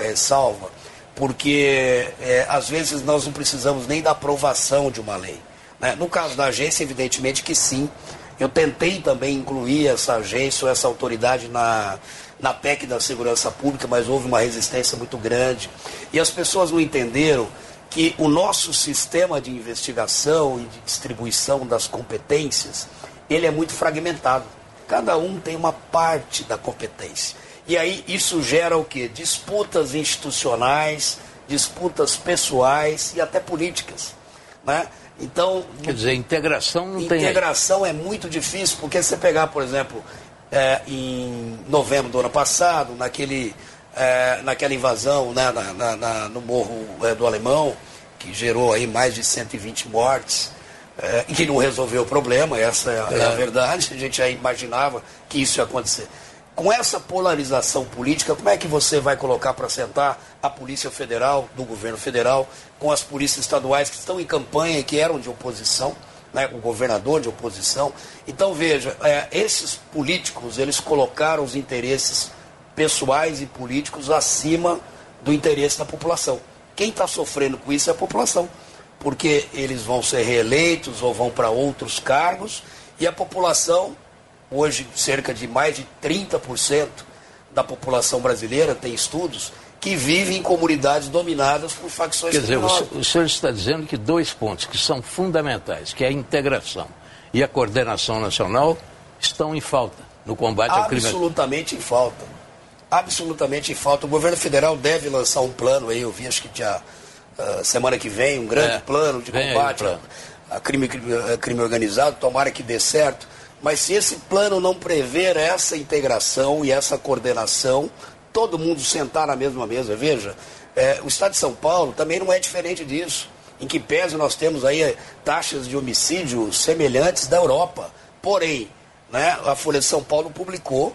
ressalva, porque às vezes nós não precisamos nem da aprovação de uma lei, né? No caso da agência, evidentemente que sim. Eu tentei também incluir essa agência ou essa autoridade na PEC da segurança pública, mas houve uma resistência muito grande. E as pessoas não entenderam que o nosso sistema de investigação e de distribuição das competências, ele é muito fragmentado. Cada um tem uma parte da competência. E aí isso gera o quê? Disputas institucionais, disputas pessoais e até políticas, né? Então, quer dizer, integração não tem. Integração é muito difícil, porque você pegar, por exemplo, em novembro do ano passado, naquela invasão, né, no Morro do Alemão, que gerou aí mais de 120 mortes, e que não resolveu o problema, essa é a verdade, a gente já imaginava que isso ia acontecer. Com essa polarização política, como é que você vai colocar para sentar a Polícia Federal, do governo federal, com as polícias estaduais que estão em campanha e que eram de oposição, né, o governador de oposição? Então, veja, esses políticos, eles colocaram os interesses pessoais e políticos acima do interesse da população. Quem está sofrendo com isso é a população, porque eles vão ser reeleitos ou vão para outros cargos, e a população... Hoje, cerca de mais de 30% da população brasileira, tem estudos, que vive em comunidades dominadas por facções criminosas. Quer dizer, o senhor está dizendo que 2 pontos que são fundamentais, que é a integração e a coordenação nacional, estão em falta no combate ao crime. Absolutamente em falta. Absolutamente em falta. O governo federal deve lançar um plano, aí eu vi, acho que semana que vem, um grande plano de combate a crime organizado, tomara que dê certo. Mas se esse plano não prever essa integração e essa coordenação, todo mundo sentar na mesma mesa, veja, o Estado de São Paulo também não é diferente disso, em que pese nós temos aí taxas de homicídio semelhantes da Europa. Porém, né, a Folha de São Paulo publicou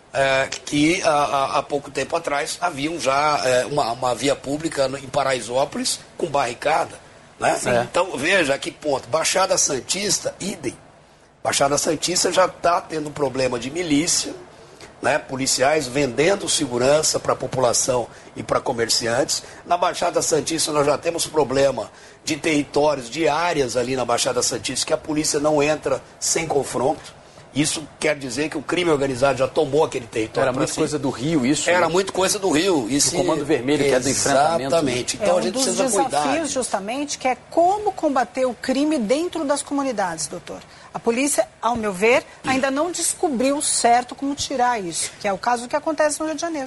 que há pouco tempo atrás haviam já uma via pública em Paraisópolis com barricada, né? Então, veja a que ponto. Baixada Santista, idem. Baixada Santista já está tendo problema de milícia, né, policiais vendendo segurança para a população e para comerciantes. Na Baixada Santista nós já temos problema de territórios, de áreas ali na Baixada Santista que a polícia não entra sem confronto. Isso quer dizer que o crime organizado já tomou aquele território. Era muito coisa do Rio, isso? Era muito coisa do Rio. O Comando Vermelho, que é do enfrentamento. Exatamente. Então a gente precisa cuidar. Um dos desafios, justamente, que é como combater o crime dentro das comunidades, doutor. A polícia, ao meu ver, ainda não descobriu certo como tirar isso, que é o caso que acontece no Rio de Janeiro.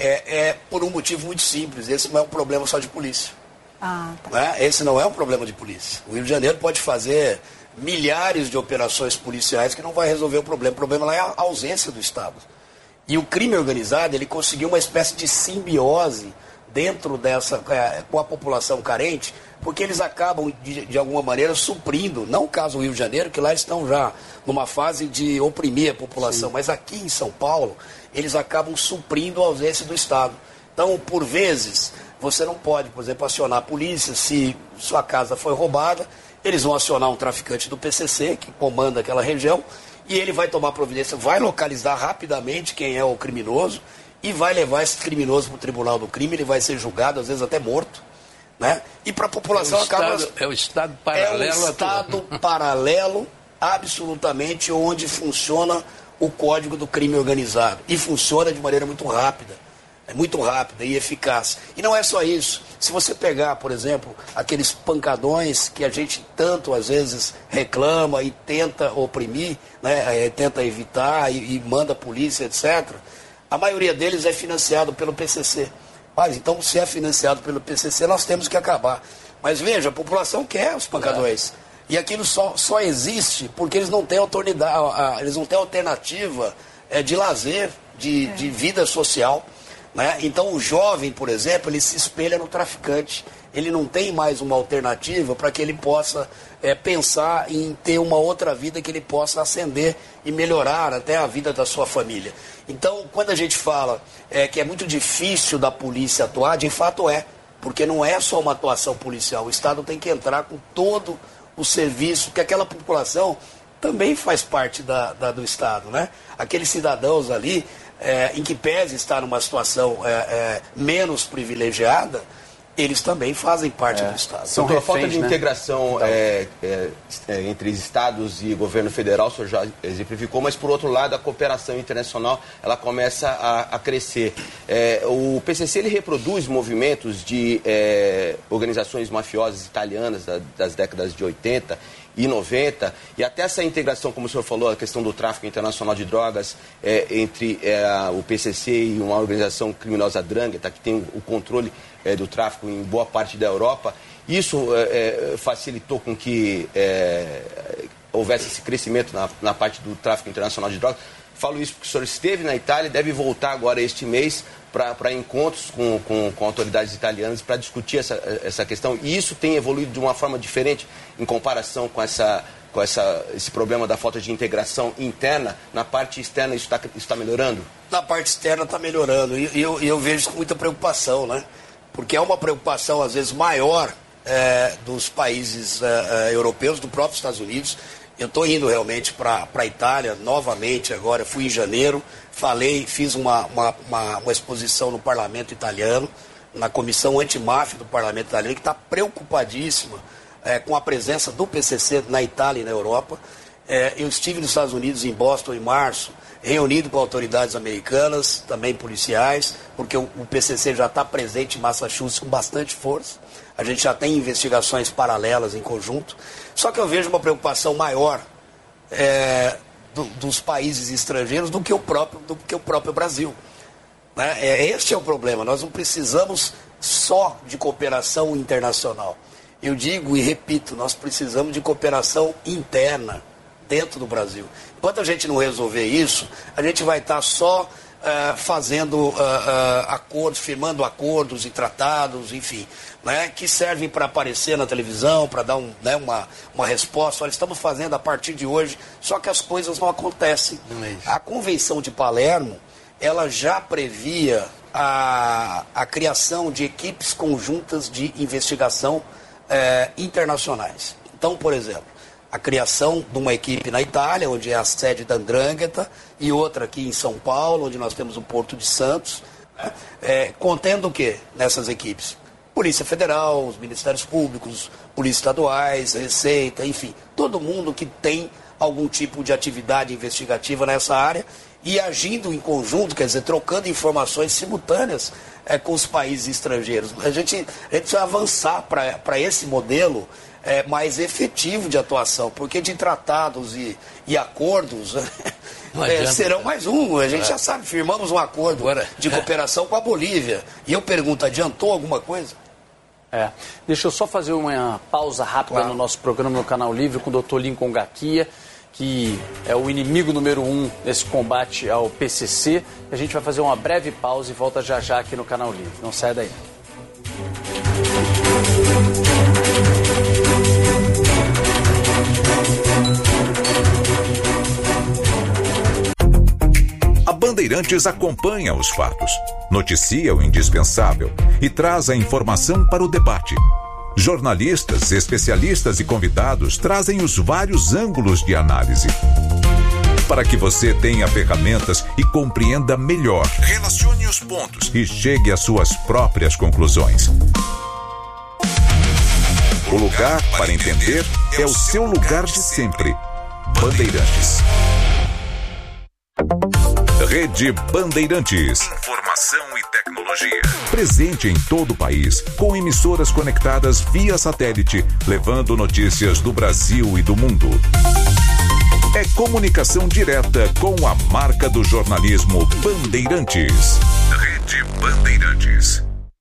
Por um motivo muito simples. Esse não é um problema só de polícia. Tá. Né? Esse não é um problema de polícia. O Rio de Janeiro pode fazer milhares de operações policiais que não vai resolver o problema. O problema lá é a ausência do Estado. E o crime organizado, ele conseguiu uma espécie de simbiose dentro dessa, com a população carente, porque eles acabam, de alguma maneira, suprindo, não o caso do Rio de Janeiro, que lá estão já numa fase de oprimir a população, mas aqui em São Paulo, eles acabam suprindo a ausência do Estado. Então, por vezes, você não pode, por exemplo, acionar a polícia se sua casa foi roubada. Eles vão acionar um traficante do PCC, que comanda aquela região, e ele vai tomar providência, vai localizar rapidamente quem é o criminoso e vai levar esse criminoso para o tribunal do crime, ele vai ser julgado, às vezes até morto, né? E para a população acaba... É o Estado paralelo. É um Estado paralelo, absolutamente, onde funciona o Código do Crime Organizado. E funciona de maneira muito rápida. É muito rápida e eficaz. E não é só isso. Se você pegar, por exemplo, aqueles pancadões que a gente tanto, às vezes, reclama e tenta oprimir, né, tenta evitar e manda a polícia, etc., a maioria deles é financiado pelo PCC. Mas, então, se é financiado pelo PCC, nós temos que acabar. Mas veja, a população quer os pancadões. E aquilo só existe porque eles não têm autoridade, eles não têm alternativa de lazer, de vida social. Né? Então o jovem, por exemplo, ele se espelha no traficante. Ele não tem mais uma alternativa para que ele possa pensar em ter uma outra vida que ele possa ascender e melhorar até a vida da sua família. Então, quando a gente fala que é muito difícil da polícia atuar, de fato porque não é só uma atuação policial. O Estado tem que entrar com todo o serviço, porque aquela população também faz parte do Estado, né? Aqueles cidadãos ali, em que pese estar numa situação menos privilegiada, eles também fazem parte do Estado. São reféns, a falta de integração entre estados e governo federal, o senhor já exemplificou, mas por outro lado a cooperação internacional ela começa a crescer. O PCC ele reproduz movimentos de organizações mafiosas italianas das décadas de 80 e 90, e até essa integração, como o senhor falou, a questão do tráfico internacional de drogas entre o PCC e uma organização criminosa Drangheta, que tem o controle do tráfico em boa parte da Europa, isso facilitou com que houvesse esse crescimento na parte do tráfico internacional de drogas. Falo isso porque o senhor esteve na Itália e deve voltar agora este mês para encontros com autoridades italianas para discutir essa questão. E isso tem evoluído de uma forma diferente em comparação com esse problema da falta de integração interna. Na parte externa isso está melhorando? Na parte externa está melhorando e eu vejo isso com muita preocupação, né? Porque é uma preocupação às vezes maior dos países europeus, do próprio Estados Unidos. Eu estou indo realmente para a Itália novamente agora, fui em janeiro, fiz uma exposição no parlamento italiano, na comissão antimáfia do parlamento italiano, que está preocupadíssima com a presença do PCC na Itália e na Europa. Eu estive nos Estados Unidos, em Boston, em março, reunido com autoridades americanas, também policiais, porque o PCC já está presente em Massachusetts com bastante força. A gente já tem investigações paralelas em conjunto. Só que eu vejo uma preocupação maior dos países estrangeiros do que o próprio Brasil. Né? Este é o problema. Nós não precisamos só de cooperação internacional. Eu digo e repito, nós precisamos de cooperação interna dentro do Brasil. Enquanto a gente não resolver isso, a gente vai estar só fazendo acordos, firmando acordos e tratados, enfim, né, que servem para aparecer na televisão, para dar uma resposta. Olha, estamos fazendo a partir de hoje, só que as coisas não acontecem. A Convenção de Palermo, ela já previa a criação de equipes conjuntas de investigação internacionais. Então, por exemplo, a criação de uma equipe na Itália, onde é a sede da 'Ndrangheta, e outra aqui em São Paulo, onde nós temos o Porto de Santos, contendo o quê nessas equipes? Polícia Federal, os Ministérios Públicos, Polícia Estaduais, Receita, enfim, todo mundo que tem algum tipo de atividade investigativa nessa área e agindo em conjunto, quer dizer, trocando informações simultâneas com os países estrangeiros. A gente precisa avançar para esse modelo mais efetivo de atuação, porque de tratados e acordos serão mais um. A gente já sabe, firmamos um acordo de cooperação com a Bolívia. E eu pergunto, adiantou alguma coisa? Deixa eu só fazer uma pausa rápida no nosso programa no Canal Livre com o Dr. Lincoln Gaquia, que é o inimigo número 1 nesse combate ao PCC. A gente vai fazer uma breve pausa e volta já já aqui no Canal Livre. Não sai daí. A Bandeirantes acompanha os fatos, noticia o indispensável e traz a informação para o debate. Jornalistas, especialistas e convidados trazem os vários ângulos de análise. Para que você tenha ferramentas e compreenda melhor, relacione os pontos e chegue às suas próprias conclusões. O lugar para entender é o seu lugar de sempre. Bandeirantes. Rede Bandeirantes. Informação e tecnologia. Presente em todo o país, com emissoras conectadas via satélite, levando notícias do Brasil e do mundo. É comunicação direta com a marca do jornalismo Bandeirantes. Rede Bandeirantes.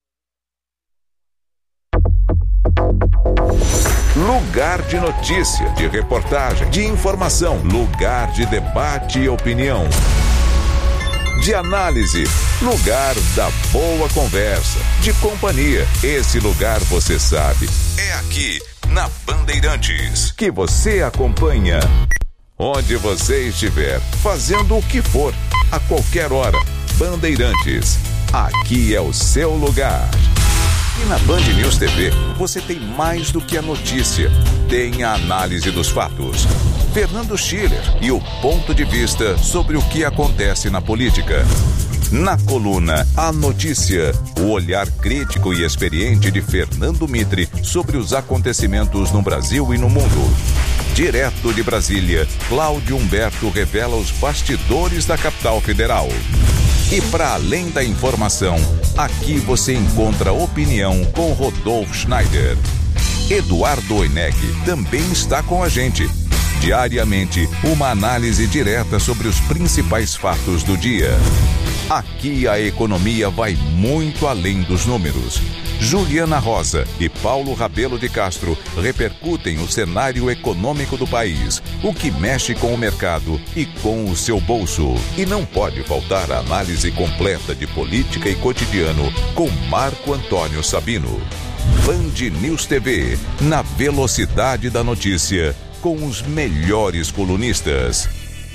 Lugar de notícia, de reportagem, de informação. Lugar de debate e opinião. De análise, lugar da boa conversa, de companhia. Esse lugar você sabe, é aqui na Bandeirantes, que você acompanha onde você estiver, fazendo o que for, a qualquer hora. Bandeirantes, aqui é o seu lugar. E na Band News TV, você tem mais do que a notícia, tem a análise dos fatos. Fernando Schiller e o ponto de vista sobre o que acontece na política. Na coluna A Notícia, o olhar crítico e experiente de Fernando Mitre sobre os acontecimentos no Brasil e no mundo. Direto de Brasília, Cláudio Humberto revela os bastidores da capital federal. E para além da informação, aqui você encontra opinião com Rodolfo Schneider. Eduardo Oineg também está com a gente. Diariamente, uma análise direta sobre os principais fatos do dia. Aqui a economia vai muito além dos números. Juliana Rosa e Paulo Rabelo de Castro repercutem o cenário econômico do país, o que mexe com o mercado e com o seu bolso. E não pode faltar a análise completa de política e cotidiano com Marco Antônio Sabino. Band News TV, na velocidade da notícia, com os melhores colunistas.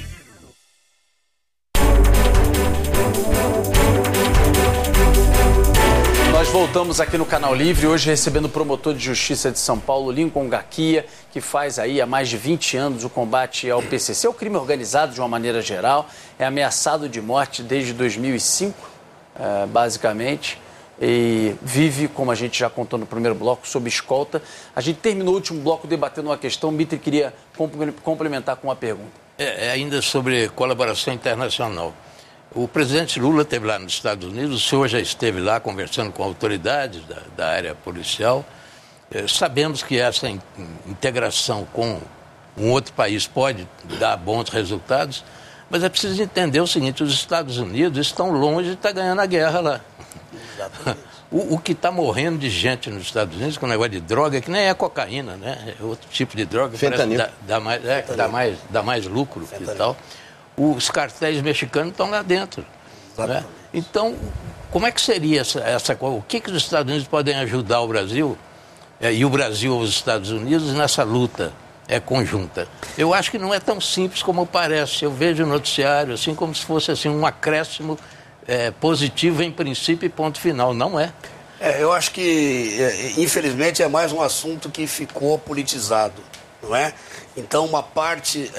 Nós voltamos aqui no Canal Livre, hoje recebendo o promotor de justiça de São Paulo, Lincoln Gaquia, que faz aí há mais de 20 anos o combate ao PCC, o crime organizado de uma maneira geral, é ameaçado de morte desde 2005, basicamente, e vive, como a gente já contou no primeiro bloco, sob escolta. A gente terminou o último bloco debatendo uma questão, Mitre queria complementar com uma pergunta. Ainda sobre colaboração internacional. O presidente Lula esteve lá nos Estados Unidos, o senhor já esteve lá conversando com autoridades da área policial. Sabemos que essa integração com um outro país pode dar bons resultados, mas é preciso entender o seguinte, os Estados Unidos estão longe de estar ganhando a guerra lá. O que está morrendo de gente nos Estados Unidos com o negócio de droga, que nem é cocaína, né? É outro tipo de droga que dá mais lucro e tal. Os cartéis mexicanos estão lá dentro. Né? Então, como é que seria essa coisa? O que os Estados Unidos podem ajudar o Brasil e o Brasil aos Estados Unidos nessa luta conjunta? Eu acho que não é tão simples como parece. Eu vejo o noticiário assim como se fosse assim, um acréscimo positivo em princípio e ponto final. Não é. Eu acho que, infelizmente, é mais um assunto que ficou politizado, não é? Então, uma parte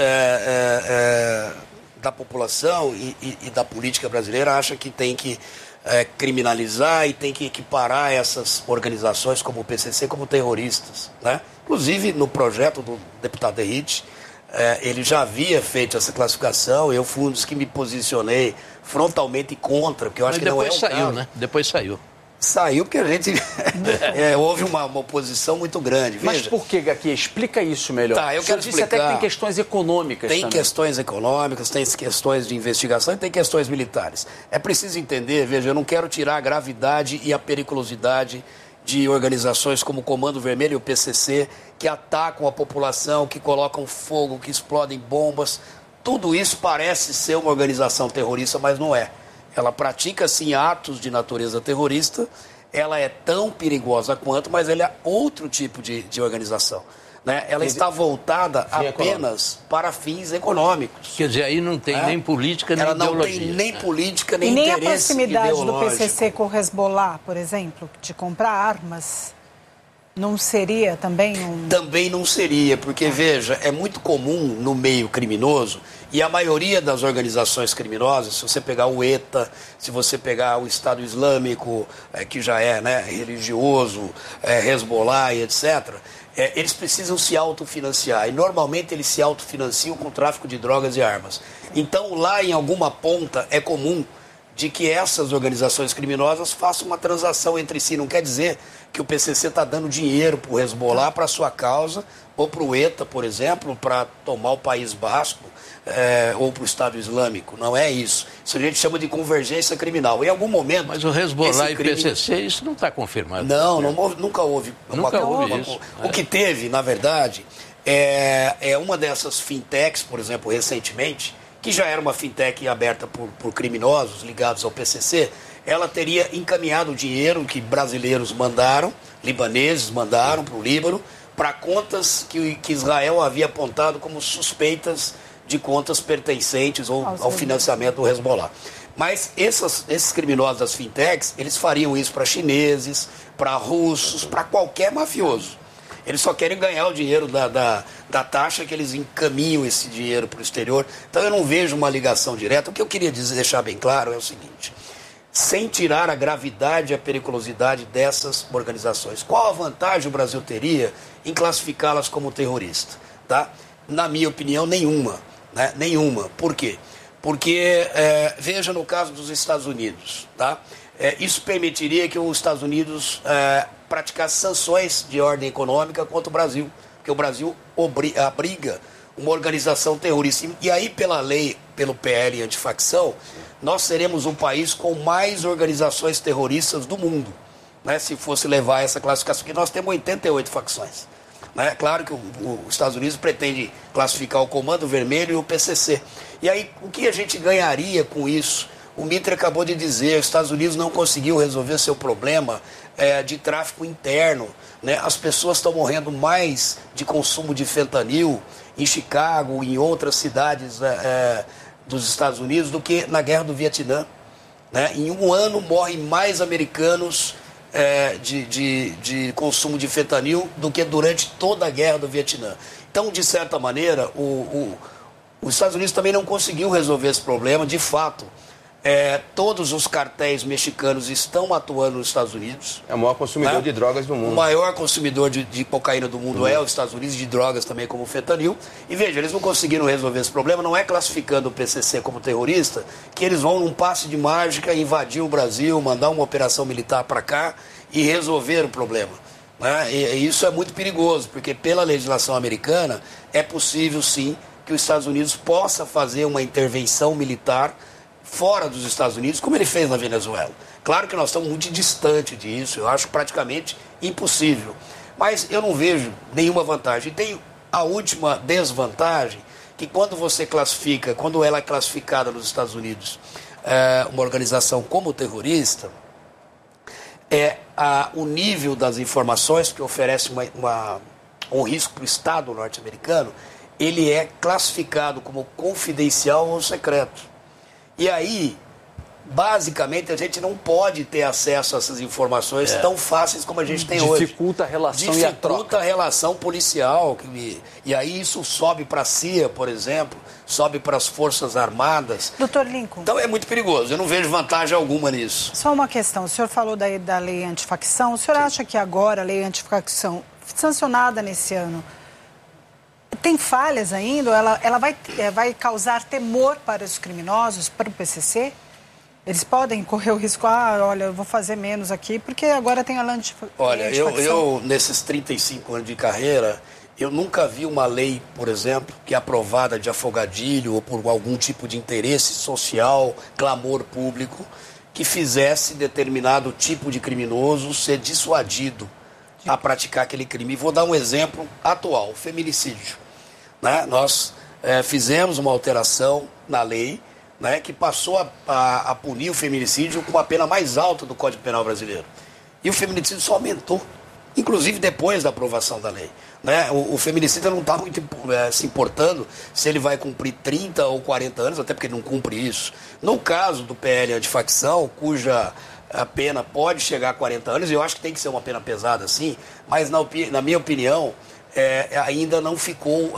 da população e da política brasileira acha que tem que criminalizar e tem que equiparar essas organizações como o PCC como terroristas, né? Inclusive, no projeto do deputado Henrique, ele já havia feito essa classificação, eu fui um dos que me posicionei frontalmente contra, porque eu acho que não é o caso. Né? Depois saiu. Saiu porque a gente... houve uma oposição muito grande. Mas veja. Por que, Gaquia? Explica isso melhor. Tá, eu quero explicar. Disse até que tem questões econômicas Tem também. questões econômicas, tem questões de investigação e tem questões militares. É preciso entender, veja, eu não quero tirar a gravidade e a periculosidade de organizações como o Comando Vermelho e o PCC, que atacam a população, que colocam fogo, que explodem bombas. Tudo isso parece ser uma organização terrorista, mas não é. Ela pratica, sim, atos de natureza terrorista, ela é tão perigosa quanto, mas ela é outro tipo de organização. Né? Ela está voltada apenas para fins econômicos. Quer dizer, aí não tem nem política, nem ideologia. Ela não tem nem política, nem interesse ideológico. E nem a proximidade do PCC com o Hezbollah, por exemplo, de comprar armas, não seria também um... Também não seria, porque, veja, é muito comum no meio criminoso, e a maioria das organizações criminosas, se você pegar o ETA, se você pegar o Estado Islâmico, que já é, né, religioso, Hezbollah e etc., eles precisam se autofinanciar, e normalmente eles se autofinanciam com o tráfico de drogas e armas. Então, lá em alguma ponta, é comum de que essas organizações criminosas façam uma transação entre si. Não quer dizer que o PCC está dando dinheiro para o Hezbollah, para a sua causa, ou para o ETA, por exemplo, para tomar o País Basco, ou para o Estado Islâmico. Não é isso. Isso a gente chama de convergência criminal. Em algum momento... Mas o Hezbollah e o PCC, isso não está confirmado. Nunca houve. Nunca houve isso. O que teve, na verdade, é uma dessas fintechs, por exemplo, recentemente, que já era uma fintech aberta por criminosos ligados ao PCC, ela teria encaminhado o dinheiro que brasileiros mandaram, libaneses mandaram para o Líbano, para contas que Israel havia apontado como suspeitas de contas pertencentes ao financiamento do Hezbollah. Mas esses criminosos das fintechs, eles fariam isso para chineses, para russos, para qualquer mafioso. Eles só querem ganhar o dinheiro da taxa que eles encaminham esse dinheiro para o exterior. Então eu não vejo uma ligação direta. O que eu queria deixar bem claro é o seguinte: sem tirar a gravidade e a periculosidade dessas organizações, qual a vantagem o Brasil teria em classificá-las como terrorista? Tá? Na minha opinião, nenhuma. Né? Nenhuma. Por quê? Porque, veja no caso dos Estados Unidos, tá? Isso permitiria que os Estados Unidos praticasse sanções de ordem econômica contra o Brasil, porque o Brasil abriga uma organização terrorista. E aí, pela lei, pelo PL antifacção, nós seremos o país com mais organizações terroristas do mundo, né? Se fosse levar essa classificação, porque nós temos 88 facções. Né? Claro que os Estados Unidos pretende classificar o Comando Vermelho e o PCC. E aí, o que a gente ganharia com isso? O Mitre acabou de dizer, os Estados Unidos não conseguiu resolver seu problema de tráfico interno. Né? As pessoas estão morrendo mais de consumo de fentanil em Chicago, em outras cidades dos Estados Unidos, do que na Guerra do Vietnã. Né? Em um ano morrem mais americanos de consumo de fentanil do que durante toda a Guerra do Vietnã. Então, de certa maneira, os Estados Unidos também não conseguiu resolver esse problema. De fato, todos os cartéis mexicanos estão atuando nos Estados Unidos. É o maior consumidor de drogas do mundo. O maior consumidor de cocaína do mundo é os Estados Unidos, de drogas também como fentanil. E veja, eles não conseguiram resolver esse problema, não é classificando o PCC como terrorista, que eles vão num passe de mágica invadir o Brasil, mandar uma operação militar para cá e resolver o problema. Né? E isso é muito perigoso, porque pela legislação americana é possível sim que os Estados Unidos possa fazer uma intervenção militar fora dos Estados Unidos, como ele fez na Venezuela. Claro que nós estamos muito distante disso, eu acho praticamente impossível. Mas eu não vejo nenhuma vantagem. E tem a última desvantagem, que quando ela é classificada nos Estados Unidos, uma organização como terrorista, o nível das informações que oferece um risco para o Estado norte-americano, ele é classificado como confidencial ou secreto. E aí, basicamente, a gente não pode ter acesso a essas informações tão fáceis como a gente tem hoje. Dificulta a relação e a troca. Dificulta a relação policial. E aí isso sobe para a CIA, por exemplo, sobe para as Forças Armadas. Doutor Lincoln. Então é muito perigoso, eu não vejo vantagem alguma nisso. Só uma questão, o senhor falou da lei antifacção, o senhor acha que agora a lei antifacção, sancionada nesse ano, tem falhas ainda? Ela vai causar temor para os criminosos, para o PCC? Eles podem correr o risco, olha, eu vou fazer menos aqui, porque agora tem a lei antifacção. Olha, eu nesses 35 anos de carreira, eu nunca vi uma lei, por exemplo, que é aprovada de afogadilho ou por algum tipo de interesse social, clamor público, que fizesse determinado tipo de criminoso ser dissuadido a praticar aquele crime. E vou dar um exemplo atual, o feminicídio. Né? Nós fizemos uma alteração na lei, né, que passou a punir o feminicídio com a pena mais alta do Código Penal brasileiro. E o feminicídio só aumentou, inclusive depois da aprovação da lei. Né? O feminicida não está muito se importando se ele vai cumprir 30 ou 40 anos, até porque ele não cumpre isso. No caso do PL antifacção, cuja a pena pode chegar a 40 anos, eu acho que tem que ser uma pena pesada, sim, mas na minha opinião, ainda não ficou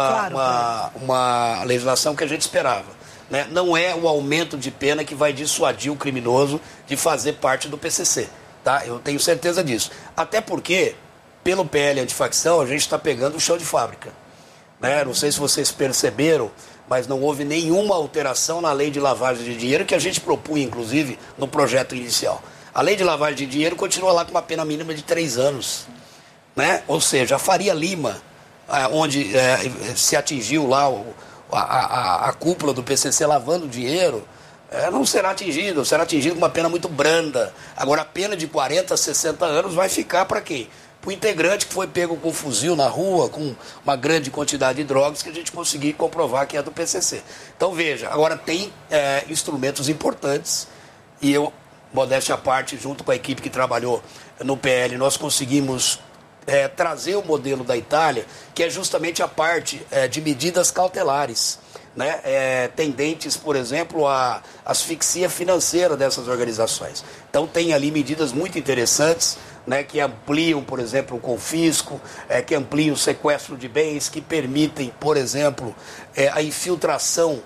uma legislação que a gente esperava. Né? Não é o aumento de pena que vai dissuadir o criminoso de fazer parte do PCC. Tá? Eu tenho certeza disso. Até porque, pelo PL antifacção, a gente está pegando o chão de fábrica. Né? Não sei se vocês perceberam, mas não houve nenhuma alteração na lei de lavagem de dinheiro, que a gente propunha, inclusive, no projeto inicial. A lei de lavagem de dinheiro continua lá com uma pena mínima de 3 anos. Né? Ou seja, a Faria Lima, onde se atingiu lá a cúpula do PCC lavando dinheiro, não será atingido com uma pena muito branda. Agora, a pena de 40 a 60 anos vai ficar para quem? Para o integrante que foi pego com um fuzil na rua, com uma grande quantidade de drogas, que a gente conseguir comprovar que é do PCC. Então, veja, agora tem instrumentos importantes, e eu, modéstia à parte, junto com a equipe que trabalhou no PL, nós conseguimos trazer o modelo da Itália, que é justamente a parte de medidas cautelares, né? Tendentes, por exemplo, à asfixia financeira dessas organizações. Então tem ali medidas muito interessantes, né, que ampliam, por exemplo, o confisco, que ampliam o sequestro de bens, que permitem, por exemplo, a infiltração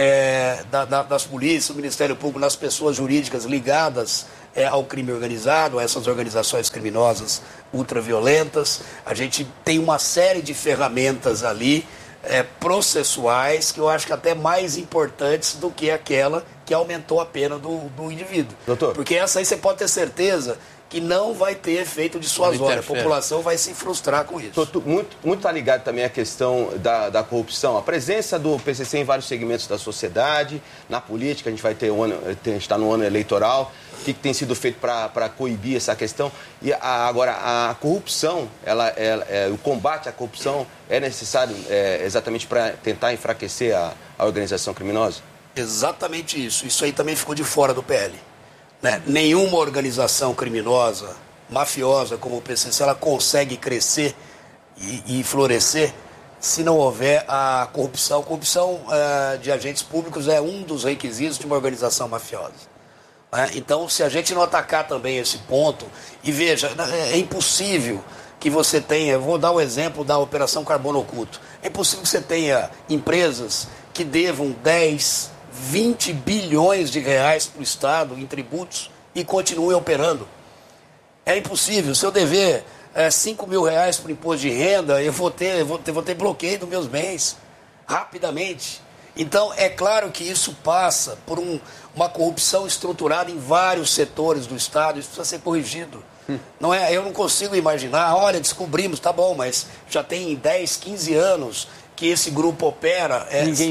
das polícias, do Ministério Público nas pessoas jurídicas ligadas ao crime organizado, a essas organizações criminosas ultraviolentas. A gente tem uma série de ferramentas ali processuais que eu acho que até mais importantes do que aquela que aumentou a pena do indivíduo. Doutor. Porque essa aí você pode ter certeza que não vai ter efeito dissuasório. A população vai se frustrar com isso. Muito está ligado também à questão da corrupção. A presença do PCC em vários segmentos da sociedade, na política, a gente vai ter a gente está no ano eleitoral. O que tem sido feito para coibir essa questão? E agora, a corrupção, o combate à corrupção é necessário exatamente para tentar enfraquecer a organização criminosa? Exatamente isso. Isso aí também ficou de fora do PL. Né? Nenhuma organização criminosa, mafiosa como o PCC, ela consegue crescer e florescer se não houver a corrupção. Corrupção de agentes públicos é um dos requisitos de uma organização mafiosa. Né? Então, se a gente não atacar também esse ponto, e veja, é impossível que você tenha, vou dar o exemplo da Operação Carbono Oculto, é impossível que você tenha empresas que devam 10, 20 bilhões de reais para o Estado em tributos e continuem operando. É impossível. Se eu dever 5 mil reais para o imposto de renda, eu vou ter bloqueio dos meus bens rapidamente. Então, é claro que isso passa por uma corrupção estruturada em vários setores do Estado. Isso precisa ser corrigido. Não é, eu não consigo imaginar, olha, descobrimos, tá bom, mas já tem 10, 15 anos que esse grupo opera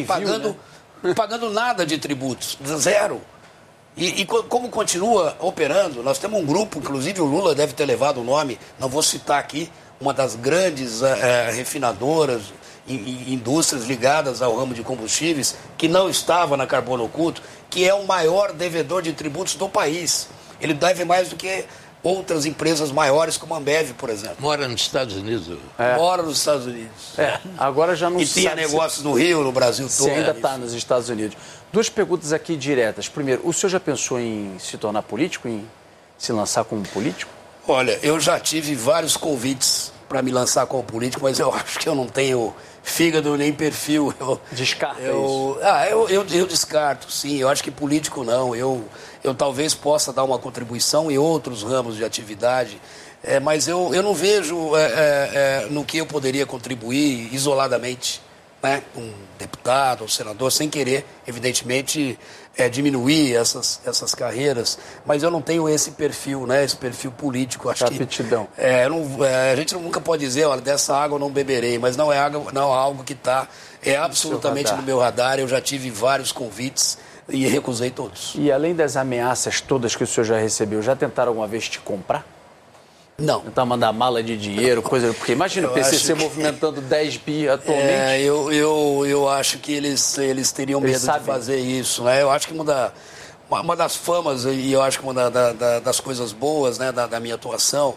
pagando nada de tributos, zero. E como continua operando, nós temos um grupo, inclusive o Lula deve ter levado o nome, não vou citar aqui, uma das grandes refinadoras, indústrias ligadas ao ramo de combustíveis, que não estava na Carbono Oculto, que é o maior devedor de tributos do país. Ele deve mais do que outras empresas maiores, como a Ambev, por exemplo. Mora nos Estados Unidos. Mora nos Estados Unidos. Agora já não e tinha negócios no Rio, no Brasil todo. Você ainda está nos Estados Unidos. Duas perguntas aqui diretas. Primeiro, o senhor já pensou em se tornar político, em se lançar como político? Olha, eu já tive vários convites para me lançar como político, mas eu acho que eu não tenho fígado nem perfil. Descarta isso? Eu descarto, sim. Eu acho que político não. Eu talvez possa dar uma contribuição em outros ramos de atividade, mas eu não vejo no que eu poderia contribuir isoladamente, né? Um deputado, um senador, sem querer, evidentemente, diminuir essas carreiras, mas eu não tenho esse perfil, né? Esse perfil político. Acho que aptidão. A gente nunca pode dizer, olha, dessa água eu não beberei, mas não é algo que está absolutamente no meu radar. Eu já tive vários convites e recusei todos. E além das ameaças todas que o senhor já recebeu, já tentaram alguma vez te comprar? Não. Tentar mandar mala de dinheiro, coisa... Porque imagina o PCC movimentando 10 bi atualmente. Eu acho que eles teriam medo de fazer isso, né? Eu acho que uma das famas, e eu acho que uma das coisas boas, né, da minha atuação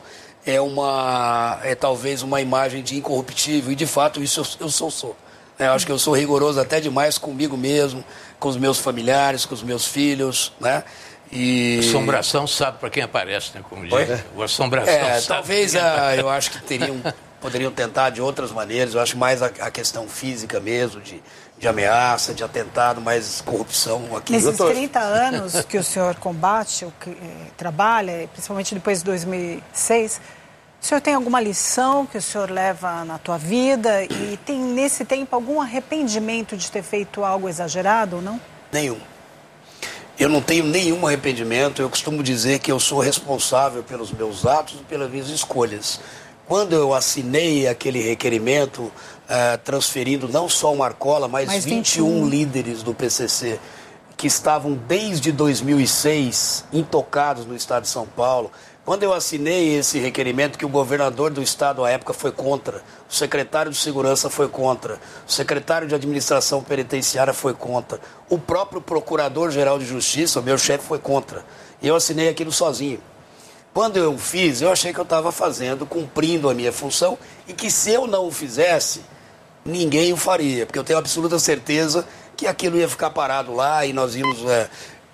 é talvez uma imagem de incorruptível, e de fato isso eu sou. Eu acho que eu sou rigoroso até demais comigo mesmo, com os meus familiares, com os meus filhos, né? E... Assombração sabe para quem aparece, né? Como diz. O assombração sabe. Talvez eu acho que poderiam tentar de outras maneiras. Eu acho mais a questão física mesmo, de ameaça, de atentado, mas corrupção aqui. Nesses 30 anos que o senhor combate, trabalha, principalmente depois de 2006, o senhor tem alguma lição que o senhor leva na tua vida e tem nesse tempo algum arrependimento de ter feito algo exagerado ou não? Nenhum. Eu não tenho nenhum arrependimento. Eu costumo dizer que eu sou responsável pelos meus atos e pelas minhas escolhas. Quando eu assinei aquele requerimento, transferindo não só o Marcola, mas 21 líderes do PCC, que estavam desde 2006 intocados no estado de São Paulo, quando eu assinei esse requerimento, que o governador do estado à época foi contra, o secretário de segurança foi contra, o secretário de administração penitenciária foi contra, o próprio procurador-geral de justiça, o meu chefe, foi contra. E eu assinei aquilo sozinho. Quando eu fiz, eu achei que eu estava fazendo, cumprindo a minha função, e que se eu não o fizesse, ninguém o faria, porque eu tenho absoluta certeza que aquilo ia ficar parado lá e nós íamos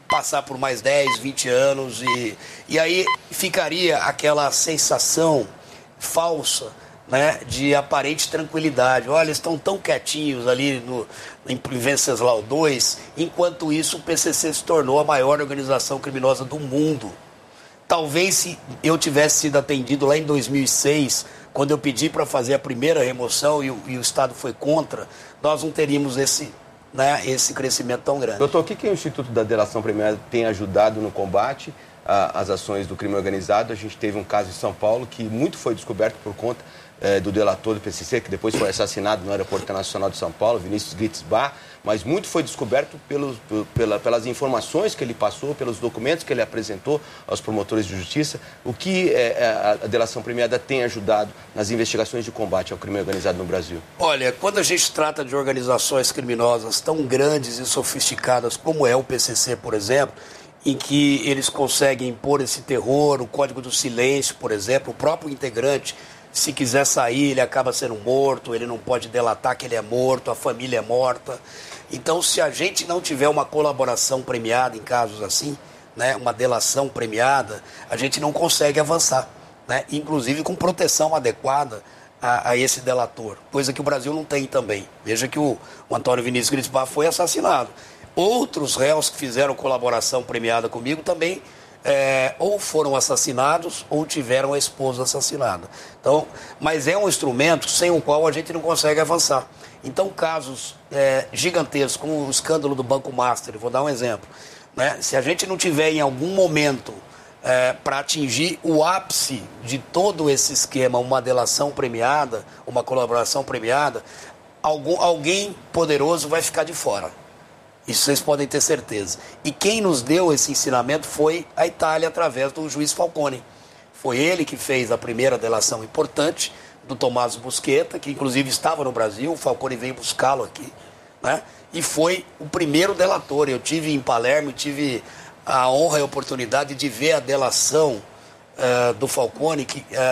passar por mais 10, 20 anos e aí ficaria aquela sensação falsa, né, de aparente tranquilidade. Olha, eles estão tão quietinhos ali em Venceslau II, enquanto isso o PCC se tornou a maior organização criminosa do mundo. Talvez se eu tivesse sido atendido lá em 2006, quando eu pedi para fazer a primeira remoção e o Estado foi contra, nós não teríamos esse crescimento tão grande. Doutor, o que o Instituto da Delação Premiada tem ajudado no combate às ações do crime organizado? A gente teve um caso em São Paulo que muito foi descoberto por conta do delator do PCC, que depois foi assassinado no Aeroporto Internacional de São Paulo, Vinícius Gritzbach, mas muito foi descoberto pelas informações que ele passou, pelos documentos que ele apresentou aos promotores de justiça. O que a delação premiada tem ajudado nas investigações de combate ao crime organizado no Brasil? Olha, quando a gente trata de organizações criminosas tão grandes e sofisticadas como é o PCC, por exemplo, em que eles conseguem impor esse terror, o Código do Silêncio, por exemplo, o próprio integrante, se quiser sair, ele acaba sendo morto, ele não pode delatar que ele é morto, a família é morta. Então, se a gente não tiver uma colaboração premiada em casos assim, né, uma delação premiada, a gente não consegue avançar, né, inclusive com proteção adequada a esse delator, coisa que o Brasil não tem também. Veja que o Antônio Vinícius Gritzbach foi assassinado. Outros réus que fizeram colaboração premiada comigo também ou foram assassinados ou tiveram a esposa assassinada. Então, mas é um instrumento sem o qual a gente não consegue avançar. Então, casos gigantescos, como o escândalo do Banco Master, vou dar um exemplo, né? Se a gente não tiver em algum momento para atingir o ápice de todo esse esquema, uma delação premiada, uma colaboração premiada, alguém poderoso vai ficar de fora. Isso vocês podem ter certeza. E quem nos deu esse ensinamento foi a Itália, através do juiz Falcone. Foi ele que fez a primeira delação importante do Tommaso Busquetta, que inclusive estava no Brasil, o Falcone veio buscá-lo aqui, né? E foi o primeiro delator. Eu tive em Palermo, tive a honra e a oportunidade de ver a delação do Falcone,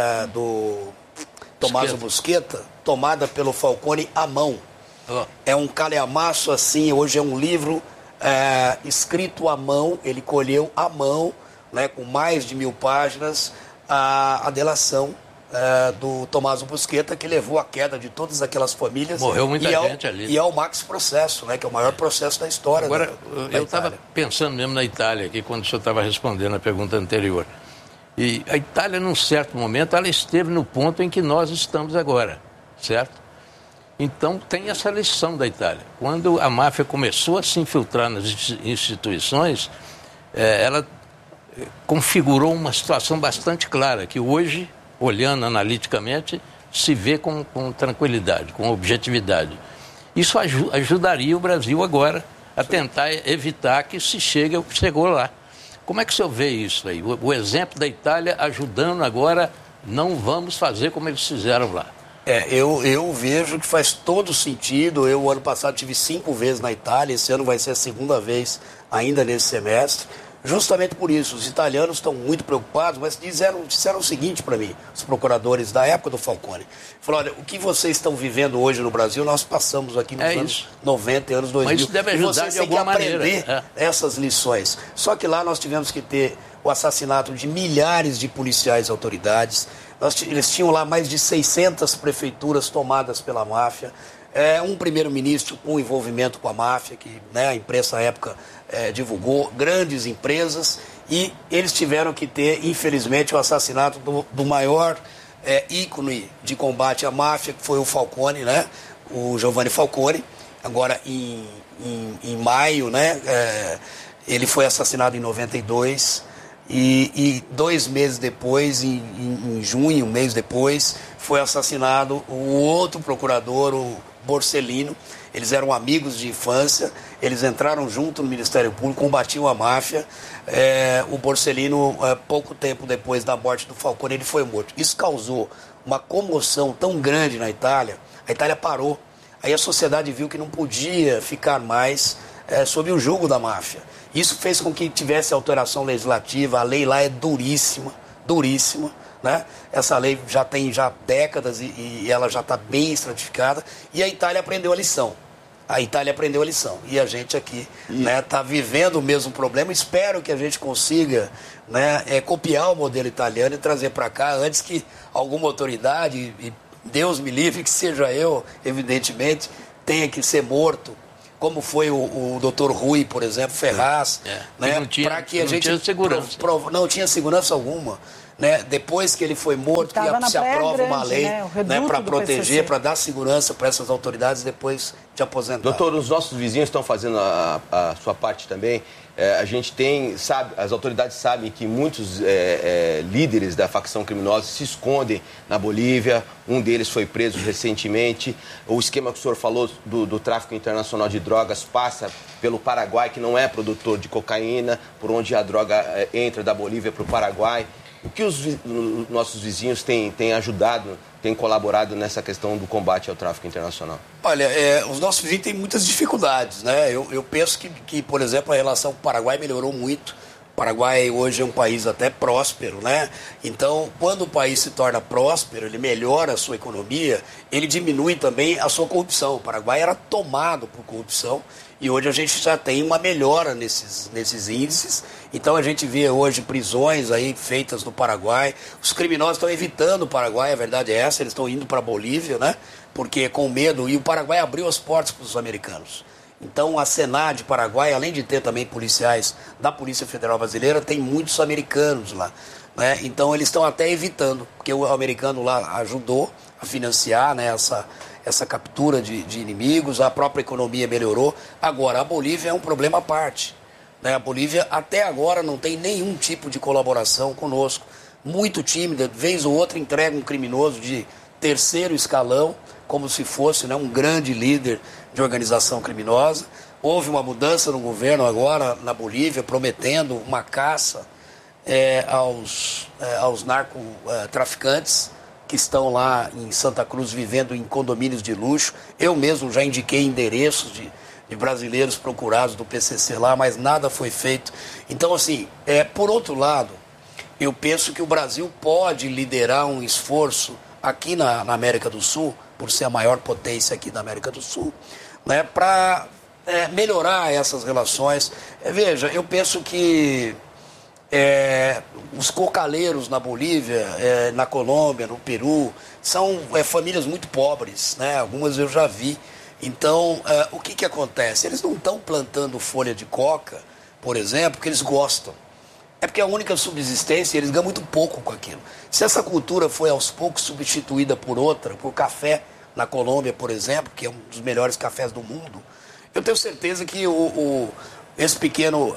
do Tommaso Busquetta, tomada pelo Falcone à mão. É um calhamaço assim, hoje é um livro escrito à mão, ele colheu à mão, né, com mais de 1000 páginas, a delação do Tommaso Busquetta, que levou à queda de todas aquelas famílias. Morreu muita gente ali. E ao Max Processo, né, que é o maior processo da história. Agora, eu estava pensando mesmo na Itália, aqui, quando o senhor estava respondendo a pergunta anterior. E a Itália, num certo momento, ela esteve no ponto em que nós estamos agora, certo? Então, tem essa lição da Itália. Quando a máfia começou a se infiltrar nas instituições, ela configurou uma situação bastante clara, que hoje, olhando analiticamente, se vê com tranquilidade, com objetividade. Isso ajudaria o Brasil agora a tentar evitar que se chegou lá. Como é que o senhor vê isso aí? O exemplo da Itália ajudando agora, não vamos fazer como eles fizeram lá. Eu vejo que faz todo sentido. Eu, ano passado, tive 5 vezes na Itália, esse ano vai ser a 2ª vez ainda nesse semestre. Justamente por isso, os italianos estão muito preocupados, mas disseram o seguinte para mim, os procuradores da época do Falcone. Falaram, olha, o que vocês estão vivendo hoje no Brasil, nós passamos aqui nos anos 90 e anos 2000. Mas isso deve ajudar de alguma maneira. Vocês têm que aprender essas lições. Só que lá nós tivemos que ter o assassinato de milhares de policiais e autoridades. Eles tinham lá mais de 600 prefeituras tomadas pela máfia. Um primeiro-ministro com envolvimento com a máfia, que, né, a imprensa à época divulgou, grandes empresas, e eles tiveram que ter, infelizmente, o assassinato do maior ícone de combate à máfia, que foi o Falcone, né, o Giovanni Falcone. Agora, em maio, né, ele foi assassinado em 92, e 2 meses depois, em junho, um mês depois, foi assassinado o outro procurador, o Borsellino. Eles eram amigos de infância, eles entraram junto no Ministério Público, combatiam a máfia. O Borsellino, pouco tempo depois da morte do Falcone, ele foi morto. Isso causou uma comoção tão grande na Itália, a Itália parou. Aí a sociedade viu que não podia ficar mais sob o jugo da máfia. Isso fez com que tivesse alteração legislativa, a lei lá é duríssima, duríssima. Né? Essa lei já tem décadas e ela já está bem estratificada, e a Itália aprendeu a lição. A Itália aprendeu a lição. E a gente aqui está vivendo o mesmo problema. Espero que a gente consiga, né, copiar o modelo italiano e trazer para cá antes que alguma autoridade, e Deus me livre que seja eu, evidentemente, tenha que ser morto, como foi o Dr. Rui, por exemplo, Ferraz, né, para que a gente tinha segurança. Não tinha segurança alguma. Né? Depois que ele foi morto, que se aprova uma lei, né, para proteger, para dar segurança para essas autoridades depois de aposentar. Doutor, os nossos vizinhos estão fazendo a sua parte também. A gente sabe, as autoridades sabem que muitos líderes da facção criminosa se escondem na Bolívia. Um deles foi preso recentemente. O esquema que o senhor falou do tráfico internacional de drogas passa pelo Paraguai, que não é produtor de cocaína, por onde a droga entra da Bolívia para o Paraguai. O que os nossos vizinhos têm ajudado, têm colaborado nessa questão do combate ao tráfico internacional? Olha, os nossos vizinhos têm muitas dificuldades, né? Eu penso que, por exemplo, a relação com o Paraguai melhorou muito. O Paraguai hoje é um país até próspero, né? Então, quando o país se torna próspero, ele melhora a sua economia, ele diminui também a sua corrupção. O Paraguai era tomado por corrupção e hoje a gente já tem uma melhora nesses índices. Então a gente vê hoje prisões aí feitas no Paraguai. Os criminosos estão evitando o Paraguai, a verdade é essa, eles estão indo para a Bolívia, né? Porque com medo, e o Paraguai abriu as portas para os americanos. Então a Senad Paraguai, além de ter também policiais da Polícia Federal Brasileira, tem muitos americanos lá, né? Então eles estão até evitando, porque o americano lá ajudou a financiar, né, essa captura de inimigos, a própria economia melhorou. Agora, a Bolívia é um problema à parte. Né? A Bolívia até agora não tem nenhum tipo de colaboração conosco. Muito tímida, vez ou outra entrega um criminoso de terceiro escalão, como se fosse, né, um grande líder de organização criminosa. Houve uma mudança no governo agora na Bolívia, prometendo uma caça aos narcotraficantes que estão lá em Santa Cruz vivendo em condomínios de luxo. Eu mesmo já indiquei endereços de brasileiros procurados do PCC lá, mas nada foi feito. Então, assim, por outro lado, eu penso que o Brasil pode liderar um esforço aqui na América do Sul, por ser a maior potência aqui da América do Sul, né, para melhorar essas relações. Veja, eu penso que os cocaleiros na Bolívia, na Colômbia, no Peru, são famílias muito pobres, né? Algumas eu já vi. Então, o que acontece? Eles não estão plantando folha de coca, por exemplo, porque eles gostam. É porque é a única subsistência, eles ganham muito pouco com aquilo. Se essa cultura foi aos poucos substituída por outra, por café na Colômbia, por exemplo, que é um dos melhores cafés do mundo, eu tenho certeza que esse pequeno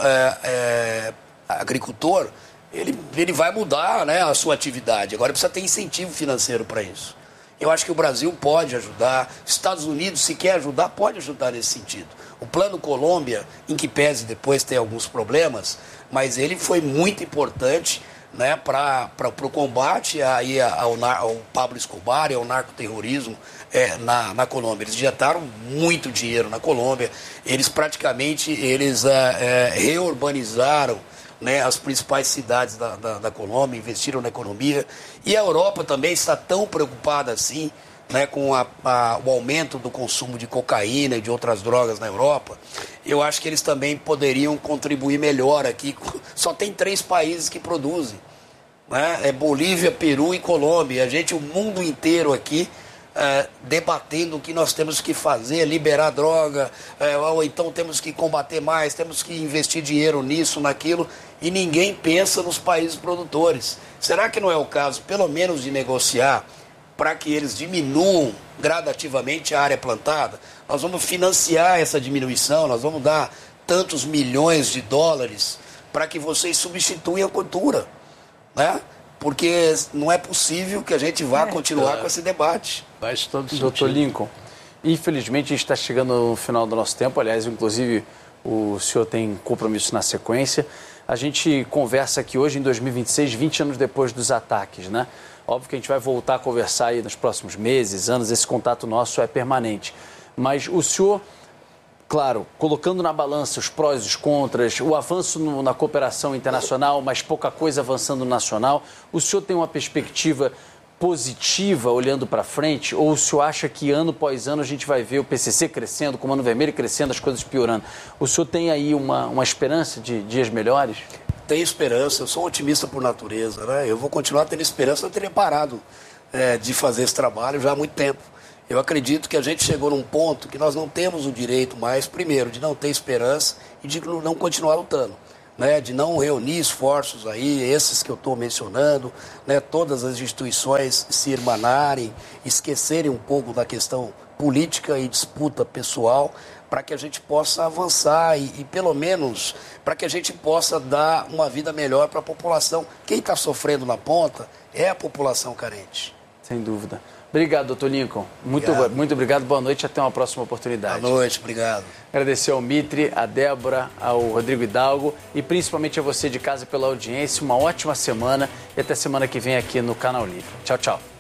agricultor, ele vai mudar, né, a sua atividade. Agora precisa ter incentivo financeiro para isso. Eu acho que o Brasil pode ajudar, Estados Unidos, se quer ajudar, pode ajudar nesse sentido. O Plano Colômbia, em que pese depois tem alguns problemas, mas ele foi muito importante, né, para o combate ao Pablo Escobar e ao narcoterrorismo na Colômbia. Eles injetaram muito dinheiro na Colômbia, eles praticamente reurbanizaram, né, as principais cidades da Colômbia, investiram na economia. E a Europa também está tão preocupada assim, né, com o aumento do consumo de cocaína e de outras drogas na Europa. Eu acho que eles também poderiam contribuir melhor aqui. Só tem 3 países que produzem, né? Bolívia, Peru e Colômbia. O mundo inteiro aqui debatendo o que nós temos que fazer, liberar droga, ou então temos que combater mais, temos que investir dinheiro nisso, naquilo, e ninguém pensa nos países produtores. Será que não é o caso, pelo menos, de negociar para que eles diminuam gradativamente a área plantada? Nós vamos financiar essa diminuição, nós vamos dar tantos milhões de dólares para que vocês substituam a cultura, né? Porque não é possível que a gente vá continuar com esse debate. Faz todo sentido. Doutor Lincoln, infelizmente a gente está chegando no final do nosso tempo, aliás, inclusive o senhor tem compromisso na sequência. A gente conversa aqui hoje em 2026, 20 anos depois dos ataques, né? Óbvio que a gente vai voltar a conversar aí nos próximos meses, anos, esse contato nosso é permanente. Mas o senhor, claro, colocando na balança os prós e os contras, o avanço na cooperação internacional, mas pouca coisa avançando no nacional, o senhor tem uma perspectiva positiva olhando para frente, ou o senhor acha que ano após ano a gente vai ver o PCC crescendo, o Comando Vermelho crescendo, as coisas piorando? O senhor tem aí uma esperança de dias melhores? Tenho esperança, eu sou um otimista por natureza, né? Eu vou continuar tendo esperança, eu teria parado de fazer esse trabalho já há muito tempo. Eu acredito que a gente chegou num ponto que nós não temos o direito mais, primeiro, de não ter esperança e de não continuar lutando. Né, de não reunir esforços aí, esses que eu estou mencionando, né, todas as instituições se irmanarem, esquecerem um pouco da questão política e disputa pessoal, para que a gente possa avançar e pelo menos, para que a gente possa dar uma vida melhor para a população. Quem está sofrendo na ponta é a população carente. Sem dúvida. Obrigado, doutor Lincoln. Muito obrigado, boa noite e até uma próxima oportunidade. Boa noite, obrigado. Agradecer ao Mitre, à Débora, ao Rodrigo Hidalgo e principalmente a você de casa pela audiência. Uma ótima semana e até semana que vem aqui no Canal Livre. Tchau, tchau.